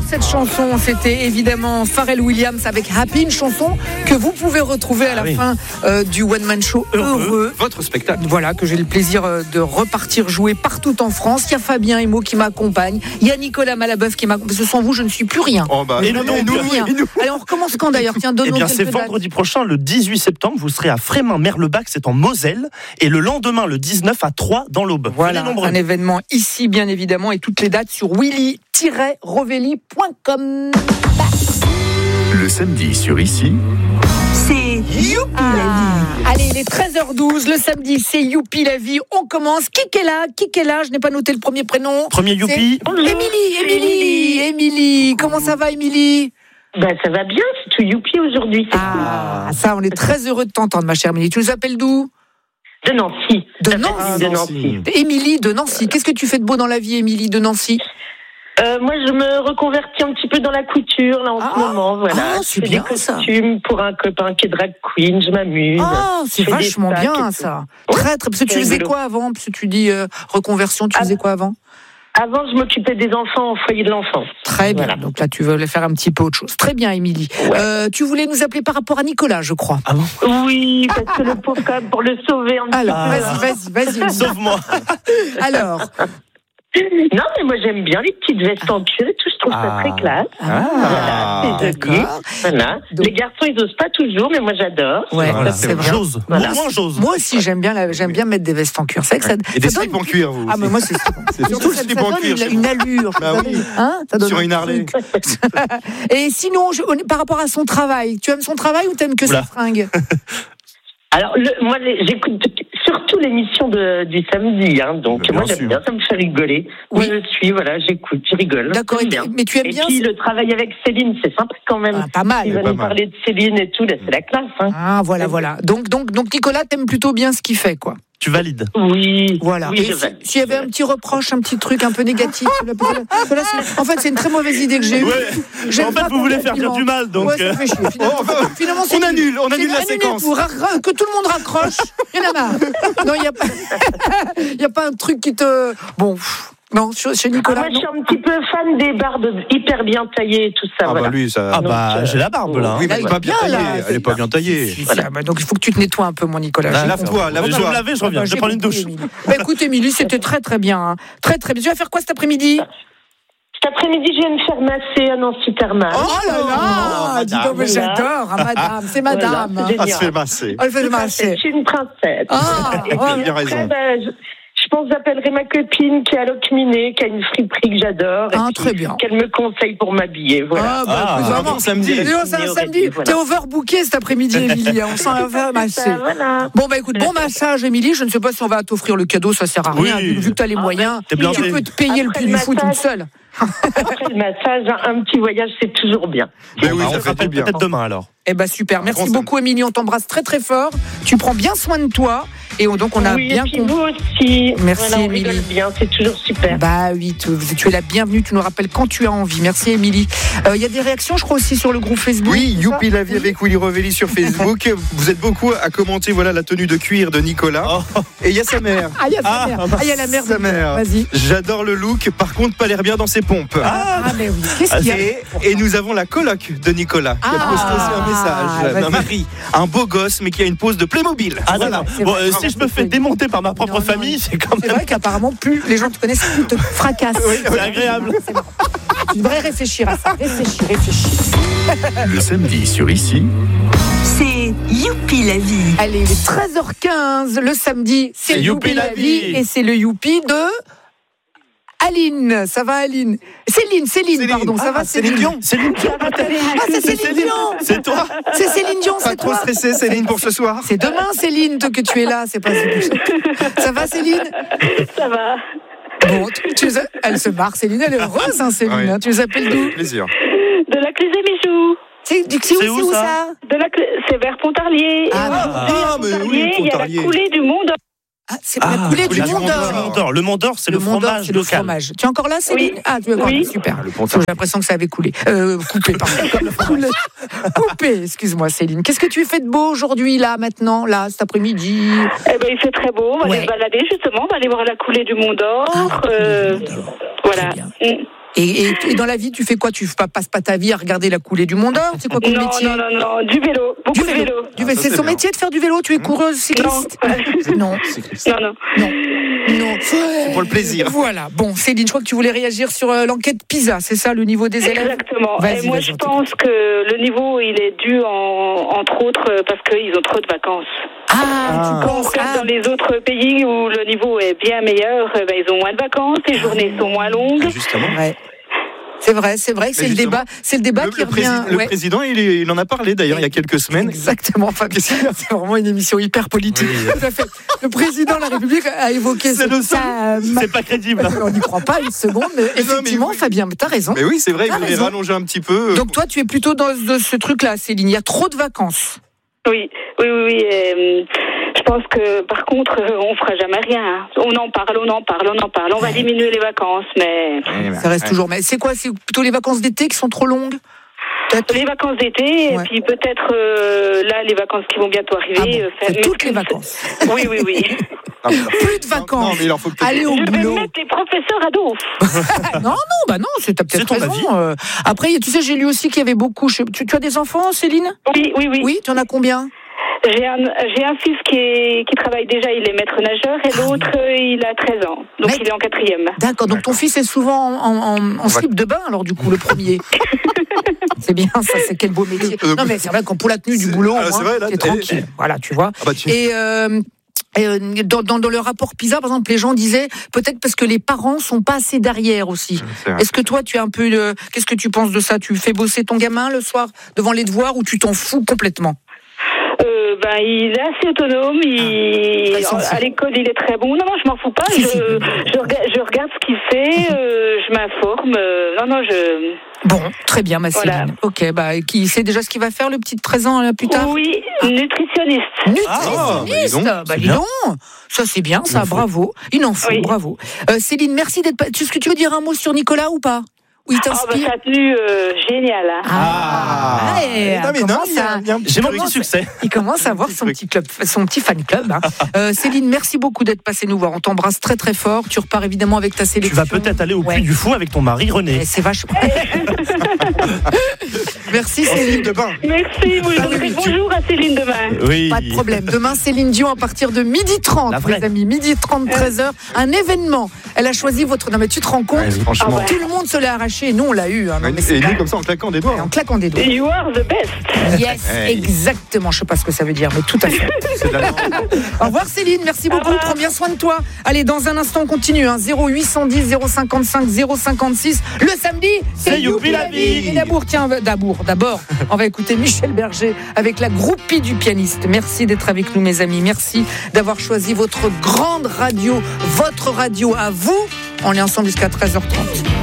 cette chanson, c'était évidemment Pharrell Williams avec Happy, une chanson que vous pouvez retrouver à la fin du One Man Show Heureux. Votre spectacle. Voilà, que j'ai le plaisir de repartir jouer partout en France. Il y a Fabien Emo qui m'accompagne. Il y a Nicolas Malabeuf qui m'accompagne. Parce que sans vous, je ne suis plus rien. Oh bah, et nous. Allez, on recommence quand d'ailleurs? Tiens, donne-nous quelques c'est dates. vendredi prochain, le 18 septembre. Vous serez à Frémin-Merlebach, c'est en Moselle. Et le lendemain, le 19 à Troyes, dans l'Aube. Voilà, un événement ici, bien évidemment. Et toutes les dates sur willy-rovelli.com. Le samedi sur Ici, c'est Youpi la vie. Allez, il est 13h12, le samedi, c'est Youpi la vie. On commence. Qui est là? Je n'ai pas noté le premier prénom. Premier Youpi. Émilie. Comment ça va, Émilie? Ben, ça va bien, c'est tout Youpi aujourd'hui. C'est cool. Ça, on est très heureux de t'entendre, ma chère Émilie. Tu nous appelles d'où? De Nancy. De Nancy. Émilie de Nancy. Qu'est-ce que tu fais de beau dans la vie, Émilie de Nancy? Moi, je me reconvertis un petit peu dans la couture, là, en ce moment, voilà. C'est je fais bien, des costumes pour un copain qui est drag queen, je m'amuse. C'est vachement bien, ça. Très, très, parce que tu faisais quoi avant? Parce que tu dis reconversion, tu faisais quoi avant? Avant, je m'occupais des enfants au foyer de l'enfance. Très bien. Voilà. Donc là, tu veux faire un petit peu autre chose. Très bien, Émilie. Ouais. Tu voulais nous appeler par rapport à Nicolas, je crois. Ah bon? Oui, parce que le pauvre, quand même, pour le sauver un petit peu. Alors, vas-y. Sauve-moi. Alors. Non, mais moi j'aime bien les petites vestes en cuir et tout, je trouve ça très classe. Voilà, c'est joli. Voilà. Donc, les garçons, ils osent pas toujours, mais moi j'adore. Ouais, c'est vrai. J'ose. Voilà. Moi aussi, j'aime bien mettre des vestes en cuir. C'est vrai que ça. Et des slips en cuir, vous. Ah, mais moi, c'est surtout le slip en cuir. Une allure. Bah oui. Ça donne sur une Harley. Et sinon, par rapport à son travail, tu aimes son travail ou t'aimes que ses fringues? Alors, moi, j'écoute surtout l'émission du samedi, donc moi j'aime bien, ça me fait rigoler. Oui. Moi je suis, j'écoute, je rigole. D'accord, mais tu aimes bien. Et puis le travail avec Céline, c'est sympa quand même. Pas mal. Il va nous parler de Céline et tout, là, c'est la classe. Ah, voilà. Donc Nicolas, t'aimes plutôt bien ce qu'il fait, quoi. Tu valides? Oui. Voilà. Oui, s'il y avait un petit reproche, un petit truc un peu négatif, en fait, c'est une très mauvaise idée que j'ai eue. Ouais. En fait, vous voulez faire dire du mal, donc. Ouais, ça fait chier. Finalement, on annule la séquence. Que tout le monde raccroche. Il y en a marre. Non, il y a pas un truc qui te. Bon. Non, chez Nicolas. Moi, je suis un petit peu fan des barbes hyper bien taillées et tout ça. Bah lui, ça. J'ai la barbe là. Oui, mais elle est pas bien taillée. Elle est pas bien taillée. Donc il faut que tu te nettoies un peu, mon Nicolas. Lave-toi. Je vais me laver, je reviens. Je vais prendre une douche. Écoute, Émilie, c'était très très bien. Très très bien. Tu vas faire quoi cet après-midi? Cet après-midi, je viens me faire masser à Nancy Thermal. Oh là là! Dis donc, j'adore, madame. C'est madame. Elle se fait masser. Elle fait masser. Je suis une princesse. Tu as bien raison. Je pense que j'appellerai ma copine qui est à Locminé, qui a une friperie que j'adore. Très bien. Qu'elle me conseille pour m'habiller. Voilà. Vraiment, samedi. C'est un samedi. T'es overbooké cet après-midi, Émilie. On s'en va masser. Voilà. Bon, écoute, bon massage, Émilie. Je ne sais pas si on va t'offrir le cadeau, ça sert à rien. Vu que t'as les moyens, tu peux te payer le prix du foot toute seule. Après le massage, un petit voyage, c'est toujours bien. Ben oui, on ça se fait rappelle bien. peut-être demain alors. Super. Merci beaucoup, Émilie. On t'embrasse très très fort. Tu prends bien soin de toi. Et donc, on a bien compris. Vous aussi. Merci, on Émilie. rigole bien, c'est toujours super. Oui, tu es la bienvenue. Tu nous rappelles quand tu as envie. Merci, Émilie. Il y a des réactions, je crois, aussi sur le groupe Facebook. Oui, Youpi la vie avec Willy Rovelli sur Facebook. Vous êtes beaucoup à commenter la tenue de cuir de Nicolas. Et il y a sa mère. Il y a sa mère. Il y a la mère de sa mère. Vas-y. J'adore le look. Par contre, pas l'air bien dans ses pompes. Mais oui. Qu'est-ce qu'il y a? Et nous avons la coloc de Nicolas qui a posté un message. Ma Marie, un beau gosse, mais qui a une pose de Playmobil. D'accord. Si je me fais démonter par ma propre famille, c'est quand même. C'est vrai qu'apparemment, plus les gens te connaissent, plus te fracassent. C'est agréable. Tu devrais réfléchir à ça. Réfléchis. Le samedi sur Ici, c'est Youpi la vie. Allez, il est 13h15. Le samedi, c'est Youpi la vie. Et c'est le Youpi de Aline. Ça va, Aline? Céline, pardon. Ça va, Céline Dion? Céline Dion. C'est Céline Dion. C'est toi. C'est Céline Dion, Pas c'est trop toi. stressé, Céline, pour ce soir. C'est demain, Céline, que tu es là. C'est pas ça va, Céline? Ça va. Bon, elle se barre, Céline. Elle est heureuse, Céline. Oui. Tu les appelles d'où? Plaisir. De la Clé des Bijoux. C'est où ça? C'est vers Pontarlier. Mais il y a la coulée du Mont d'Or. C'est la coulée du Mont d'Or. Le Mont d'Or, c'est le fromage local. Tu es encore là, Céline? Tu es encore là, super. J'ai l'impression que ça avait coulé. Coupé, pardon. Coupé, excuse-moi, Céline. Qu'est-ce que tu fais de beau aujourd'hui, là, maintenant, là, cet après-midi? Il fait très beau. On va aller se balader, justement. On va aller voir la coulée du Mont d'Or. Voilà. Et dans la vie, tu fais quoi? Tu passes pas ta vie à regarder la coulée du Mont d'Or? C'est quoi ton métier? Non, du vélo, beaucoup de vélo. C'est son métier de faire du vélo? Tu es coureuse cycliste? Non. Non. C'est pour le plaisir. Voilà. Bon, Céline, je crois que tu voulais réagir sur l'enquête PISA, c'est ça, le niveau des élèves? Exactement. Et moi, je pense que le niveau, il est dû, entre autres, parce qu'ils ont trop de vacances. Quand on regarde dans les autres pays où le niveau est bien meilleur, ils ont moins de vacances, les journées sont moins longues. Justement. Ouais. C'est vrai que c'est le débat qui revient. Le président, il en a parlé d'ailleurs il y a quelques semaines. Exactement. Enfin, c'est vraiment une émission hyper politique. Oui. Tout à fait. Le président de la République a évoqué ça. C'est pas crédible. On n'y croit pas une seconde. Mais effectivement, Fabien, t'as raison. Mais oui, c'est vrai, il voulait rallonger un petit peu. Donc toi, tu es plutôt dans ce truc-là, Céline. Il y a trop de vacances. Oui. Je pense que, par contre, on fera jamais rien. On en parle. On va diminuer les vacances, mais ça reste toujours. Mais c'est quoi? C'est plutôt les vacances d'été qui sont trop longues? Peut-être. Les vacances d'été, et puis peut-être là, les vacances qui vont bientôt arriver. C'est toutes les vacances. Oui. Plus de vacances. Non, mais il en faut aller au boulot. Je vais mettre les professeurs à dos. non, t'as peut-être raison. Après, tu sais, j'ai lu aussi qu'il y avait beaucoup. Tu as des enfants, Céline? Oui. Oui, tu en as combien? J'ai un fils qui travaille déjà, il est maître nageur, et l'autre, il a 13 ans. Donc il est en 4e. D'accord, donc ton fils est souvent en slip de bain, alors du coup, le premier. C'est bien, ça, c'est quel beau métier. Non, mais c'est vrai qu'on pour la tenue du boulot, c'est tranquille. Voilà, tu vois. Et dans le rapport PISA, par exemple, les gens disaient peut-être parce que les parents sont pas assez derrière aussi. Est-ce que toi, tu as un peu qu'est-ce que tu penses de ça? Tu fais bosser ton gamin le soir devant les devoirs ou tu t'en fous complètement? Il est assez autonome. À l'école, il est très bon. Non, je m'en fous pas. Je regarde ce qu'il fait. Je m'informe. Bon, très bien, ma Céline. Voilà. Ok, qui sait déjà ce qu'il va faire, le petit de 13 ans plus tard? Oui, nutritionniste. Dis donc. Ça, c'est bien, ça. Bravo. Il en faut, bravo. Céline, merci d'être. Est-ce que tu veux dire un mot sur Nicolas ou pas? Oui, sa tenue géniale. J'ai mon petit succès. Il commence à avoir son petit fan club. Céline, merci beaucoup d'être passée nous voir. On t'embrasse très très fort. Tu repars évidemment avec ta sélection. Tu vas peut-être aller au Puy du Fou avec ton mari René. C'est vachement. Merci Céline. Merci. Vous direz bonjour à Céline demain. Oui. Pas de problème. Demain, Céline Dion à partir de 12h30, les amis. 12h30, 13h. Un événement. Elle a choisi votre. Non mais tu te rends compte? Franchement. Tout le monde se l'a arraché. Et nous, on l'a eu. Et nous, comme ça, en claquant des doigts. En claquant des doigts. You are the best. Yes, exactement. Je sais pas ce que ça veut dire, mais tout à fait. Au revoir Céline, merci beaucoup. Prends bien soin de toi. Allez, dans un instant, on continue. 0810 055 056. Le samedi, c'est Youpi la vie. Et d'abord, on va écouter Michel Berger avec la groupie du pianiste. Merci d'être avec nous, mes amis. Merci d'avoir choisi votre grande radio, votre radio à vous. On est ensemble jusqu'à 13h30.